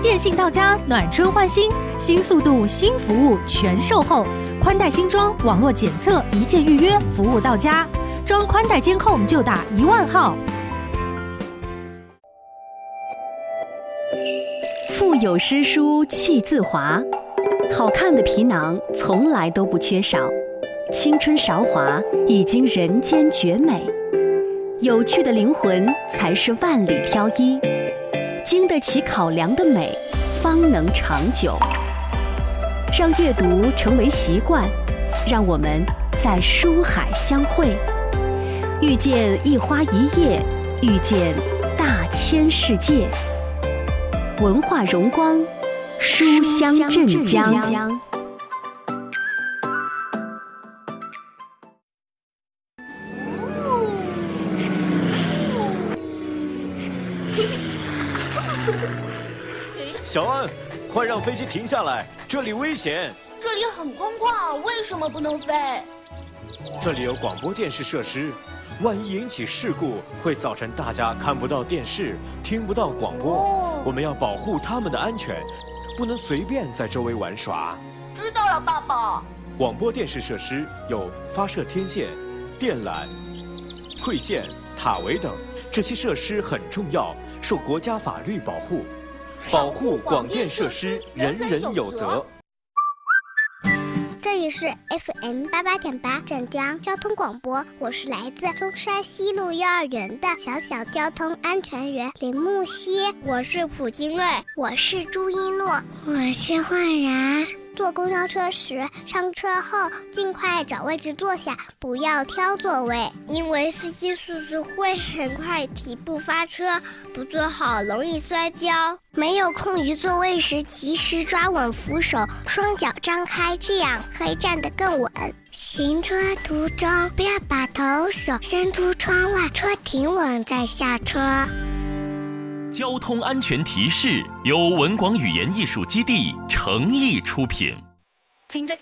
电信到家，暖春换新，新速度、新服务全售后，宽带新装，网络检测，一键预约，服务到家。装宽带监控就打10000号。 腹有诗书气自华，好看的皮囊从来都不缺少。青春韶华已经人间绝美，有趣的灵魂才是万里挑一。经得起考量的美，方能长久。让阅读成为习惯，让我们在书海相会，遇见一花一叶，遇见大千世界。文化荣光，书香镇江。 小安，快让飞机停下来，这里危险。 这里很空旷，为什么不能飞？ 这里有广播电视设施，万一引起事故，会造成大家看不到电视，听不到广播。我们要保护他们的安全，不能随便在周围玩耍。 知道了，爸爸。 广播电视设施有发射天线、电缆、馈线、塔围等，这些设施很重要，受国家法律保护。保护广电设施，人人有责。 这里是 FM88.8镇江交通广播，我是来自中山西路幼儿园的小小交通安全员林木熙。 我是蒲金瑞， 我是朱一诺， 我是焕然。 坐公交车时，上车后尽快找位置坐下，不要挑座位， 因为司机速度会很快，提步发车，不坐好容易摔跤。 没有空余座位时，及时抓稳扶手，双脚张开，这样可以站得更稳。 行车途中不要把头手伸出窗外，车停稳再下车。 交通安全提示由文广语言艺术基地诚意出品。 聽着